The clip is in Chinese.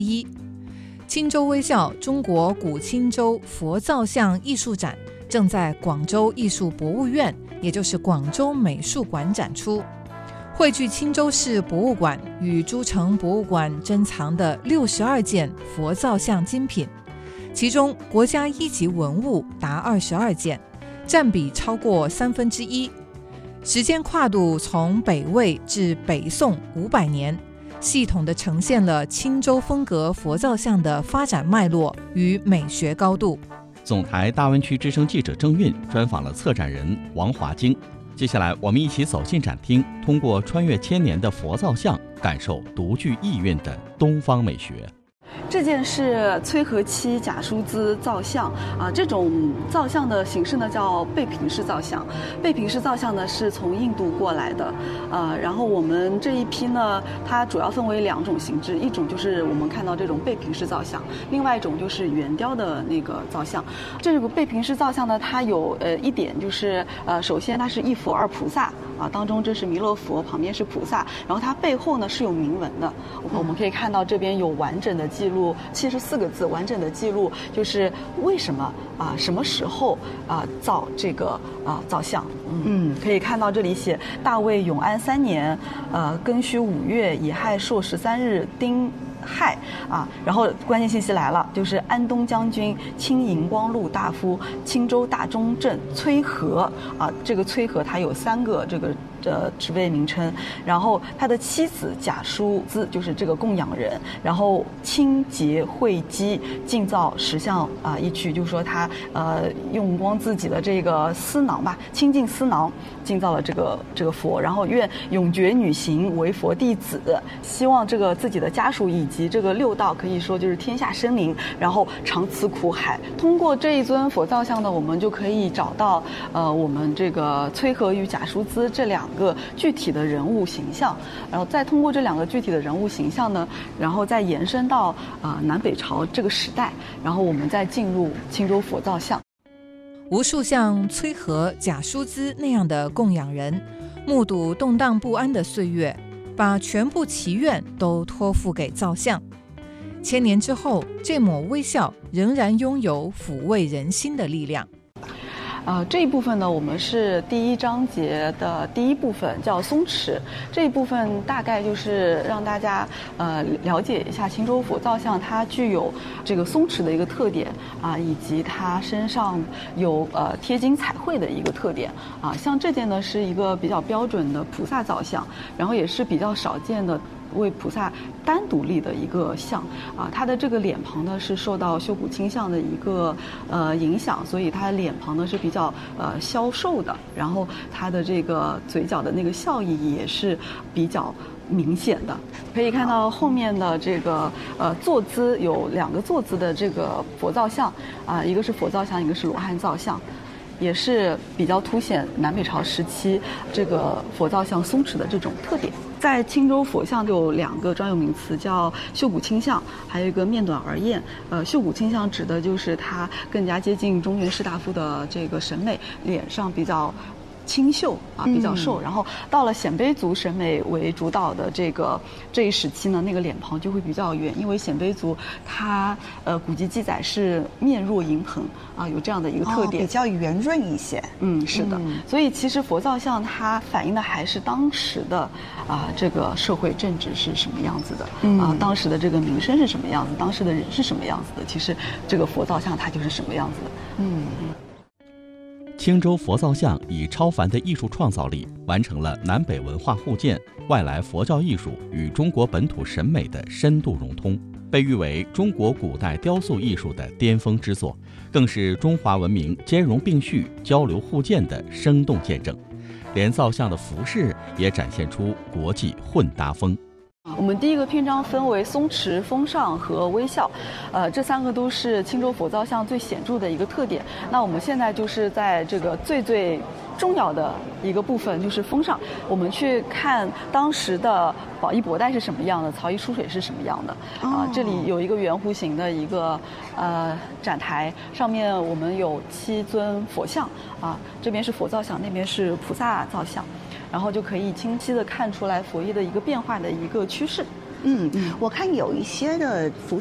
一，青州微笑中国古青州佛造像艺术展正在广州艺术博物院，也就是广州美术馆展出，汇聚青州市博物馆与诸城博物馆珍藏的62件佛造像精品，其中国家一级文物达22件，占比超过1/3，时间跨度从北魏至北宋500年，系统地呈现了青州风格佛造像的发展脉络与美学高度。 总台大湾区之声记者郑韵专访了策展人王华京。接下来我们一起走进展厅，通过穿越千年的佛造像，感受独具意蕴的东方美学。 这件是崔和漆假疏兹造像这种造像的形式呢叫背平式造像。背平式造像呢是从印度过来的，然后我们这一批呢，它主要分为2种形制，一种就是我们看到这种背平式造像，另外一种就是圆雕的那个造像。这个背平式造像呢，它有一点就是首先它是一佛二菩萨当中这是弥勒佛，旁边是菩萨，然后它背后呢是有铭文的。我们可以看到这边有完整的记录，74个字完整的记录，就是为什么什么时候造这个造像。可以看到这里写大魏永安3年庚戌5月乙亥朔13日丁亥然后关键信息来了，就是安东将军、青荧光禄大夫、青州大中正崔和这个崔和他有3个这个职位名称，然后他的妻子假疏兹就是这个供养人，然后清洁慧基净造十相一曲，就是说他用光自己的这个丝囊吧，清净丝囊净造了这个佛，然后愿永绝女行为佛弟子，希望这个自己的家属以及这个6道可以说就是天下生灵，然后长此苦海。通过这一尊佛造像呢，我们就可以找到我们这个崔和与假疏兹这2个具体的人物形象，然后再通过这2个具体的人物形象呢，然后再延伸到南北朝这个时代，然后我们再进入青州佛造像。 无数像崔和、假疏兹那样的供养人，目睹动荡不安的岁月，把全部祈愿都托付给造像。千年之后，这抹微笑仍然拥有抚慰人心的力量。 这一部分呢，我们是第1章节的第1部分，叫松池。这一部分大概就是让大家了解一下青州佛造像，它具有这个松池的一个特点以及它身上有贴金彩绘的一个特点像这件呢是一个比较标准的菩萨造像，然后也是比较少见的为菩萨单独立的一个像它的这个脸庞呢是受到修补倾向的一个影响，所以它脸庞呢是比较消瘦的，然后它的这个嘴角的那个笑意也是比较明显的。可以看到后面的这个坐姿有2个坐姿的这个佛造像一个是佛造像，一个是罗汉造像，也是比较凸显南北朝时期这个佛造像松弛的这种特点。在青州佛像有2个专有名词，叫秀骨倾向，还有一个面短而艳。秀骨倾向指的就是它更加接近中原士大夫的这个审美，脸上比较清秀比较瘦，然后到了鲜卑族审美为主导的这一时期呢，那个脸庞就会比较圆，因为鲜卑族它古籍记载是面若银盆有这样的一个特点， 比较圆润一些。 是的。所以其实佛造像它反映的还是当时的这个社会政治是什么样子的当时的这个民生是什么样子，当时的人是什么样子的，其实这个佛造像它就是什么样子的。 青州佛造像以超凡的艺术创造力，完成了南北文化互鉴、外来佛教艺术与中国本土审美的深度融通，被誉为中国古代雕塑艺术的巅峰之作，更是中华文明兼容并蓄、交流互鉴的生动见证。连造像的服饰也展现出国际混搭风。 我们第1个篇章分为松弛、风尚和微笑，这3个都是青州佛造像最显著的一个特点。那我们现在就是在这个最重要的一个部分，就是风尚。我们去看当时的宝衣博带是什么样的，曹衣出水是什么样的这里有一个圆弧形的一个展台，上面我们有7尊佛像这边是佛造像，那边是菩萨造像，然后就可以清晰地看出来佛衣的一个变化的一个趋势。 我看有一些的服